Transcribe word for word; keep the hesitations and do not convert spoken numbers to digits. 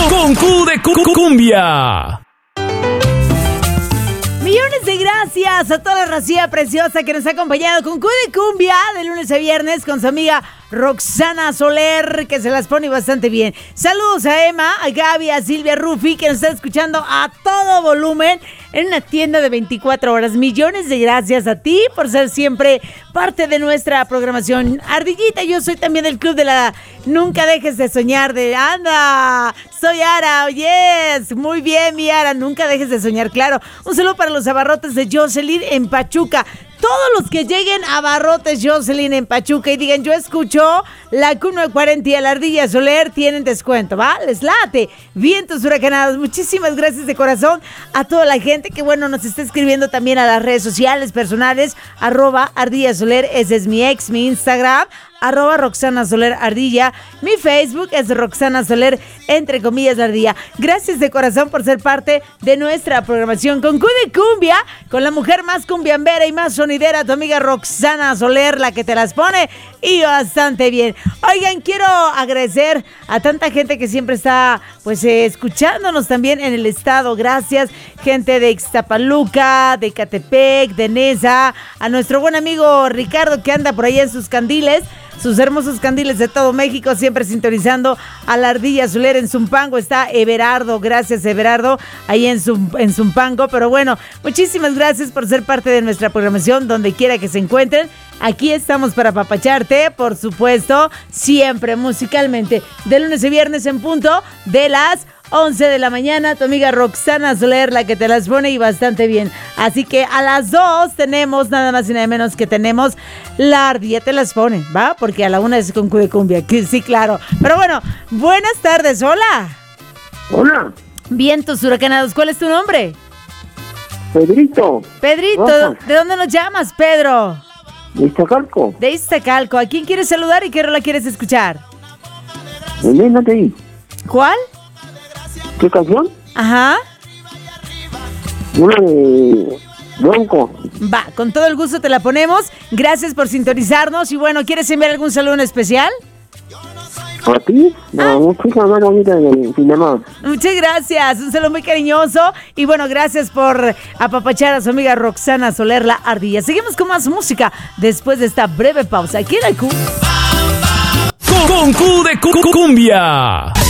Con Q de Cumbia. Millones de gracias a toda la racía preciosa que nos ha acompañado con Q de Cumbia de lunes a viernes con su amiga Roxana Soler, que se las pone bastante bien. Saludos a Emma, a Gaby, a Silvia Rufi, que nos está escuchando a todo volumen en una tienda de veinticuatro horas. Millones de gracias a ti por ser siempre parte de nuestra programación. Ardillita, yo soy también del club de la Nunca Dejes de Soñar de Anda. Soy Ara, oh yes. Muy bien, mi Ara, nunca dejes de soñar, claro. Un saludo para los abarrotes de Jocelyn en Pachuca. Todos los que lleguen a Abarrotes Jocelyn en Pachuca y digan, yo escucho la Q novecientos cuarenta y a la Ardilla Soler, tienen descuento, ¿va? Les late. Vientos huracanados. Muchísimas gracias de corazón a toda la gente que, bueno, nos está escribiendo también a las redes sociales personales, arroba Ardilla Soler, ese es mi ex, mi Instagram, arroba Roxana Soler Ardilla. Mi Facebook es Roxana Soler, entre comillas, Ardilla. Gracias de corazón por ser parte de nuestra programación con Q de Cumbia, con la mujer más cumbiambera y más sonidera, tu amiga Roxana Soler, la que te las pone y bastante bien. Oigan, quiero agradecer a tanta gente que siempre está, pues, eh, escuchándonos también en el estado. Gracias, gente de Ixtapaluca, de Catepec, de Nesa, a nuestro buen amigo Ricardo que anda por ahí en sus candiles, sus hermosos candiles de todo México, siempre sintonizando a la Ardilla Soler. En Zumpango está Everardo, gracias Everardo, ahí en, Zum, en Zumpango. Pero bueno, muchísimas gracias por ser parte de nuestra programación, donde quiera que se encuentren. Aquí estamos para apapacharte, por supuesto, siempre musicalmente, de lunes a viernes en punto de las once de la mañana, tu amiga Roxana Soler, la que te las pone y bastante bien. Así que a las dos tenemos nada más y nada menos que tenemos la Ardilla te las pone, ¿va? Porque a la una es con Q de Cumbia, sí, claro. Pero bueno, buenas tardes, hola. Hola. Vientos huracanados, ¿cuál es tu nombre? Pedrito. Pedrito, Rosa. ¿De dónde nos llamas, Pedro? De Iztacalco. De Iztacalco. ¿A quién quieres saludar y qué rola quieres escuchar? Elena, te di. ¿Cuál? ¿Qué canción? Ajá. Una de Bronco. Va, con todo el gusto te la ponemos. Gracias por sintonizarnos. Y bueno, ¿quieres enviar algún saludo en especial? ¿A ti? No, Ah. muchísimas gracias, amiga del cinema. Muchas gracias, un saludo muy cariñoso. Y bueno, gracias por apapachar a su amiga Roxana Soler, la Ardilla. Seguimos con más música después de esta breve pausa. Aquí en el Q. Con Q de Cumbia.